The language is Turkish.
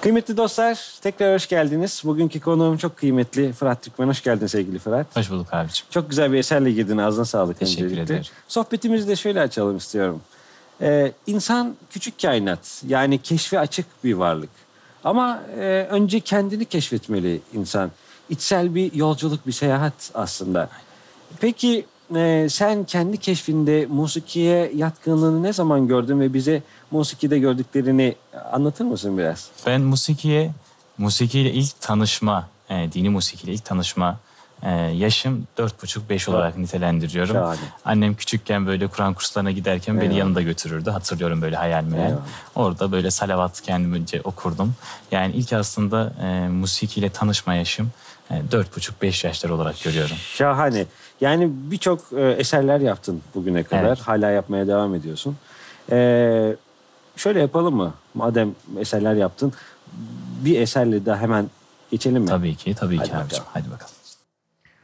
Kıymetli dostlar, tekrar hoş geldiniz. Bugünkü konuğum çok kıymetli Fırat Türkmen. Hoş geldin sevgili Fırat. Hoş bulduk abicim. Çok güzel bir eserle girdin. Ağzına sağlık. Teşekkür öncelikle. ederim. Sohbetimizi de şöyle açalım istiyorum. İnsan küçük kainat. Yani keşfe açık bir varlık. Ama önce kendini keşfetmeli insan. İçsel bir yolculuk, bir seyahat aslında. Peki sen kendi keşfinde musikiye yatkınlığını ne zaman gördün ve bize musikide gördüklerini anlatır mısın biraz? Ben musikiyle ilk tanışma, dini musikiyle ilk tanışma yaşım 4,5-5 olarak nitelendiriyorum. Şahane. Annem küçükken böyle Kur'an kurslarına giderken beni Eyvallah. yanında götürürdü. Hatırlıyorum böyle hayal meyal. Eyvallah. Orada böyle salavat kendimce okurdum. Yani ilk aslında musikiyle tanışma yaşım 4,5-5 yaşlar olarak görüyorum. Şahane. Yani birçok eserler yaptın bugüne kadar. Evet. Hala yapmaya devam ediyorsun. Şöyle yapalım mı? Madem eserler yaptın, bir eserle daha hemen geçelim mi? Tabii ki Hadi abicim. bakalım. Hadi bakalım.